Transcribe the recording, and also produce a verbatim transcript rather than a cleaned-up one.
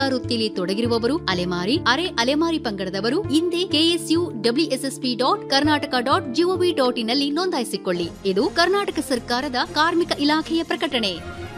ವೃತ್ತಿಯಲ್ಲಿ ತೊಡಗಿರುವವರು, ಅಲೆಮಾರಿ, ಅರೆ ಅಲೆಮಾರಿ ಪಂಗಡದವರು ಹಿಂದೆ KSU WSSP dot Karnataka dot gov dot ಇನ್ನಲ್ಲಿ ನೋಂದಾಯಿಸಿಕೊಳ್ಳಿ. ಇದು ಕರ್ನಾಟಕ ಸರ್ಕಾರದ ಕಾರ್ಮಿಕ ಇಲಾಖೆಯ ಪ್ರಕಟಣೆ.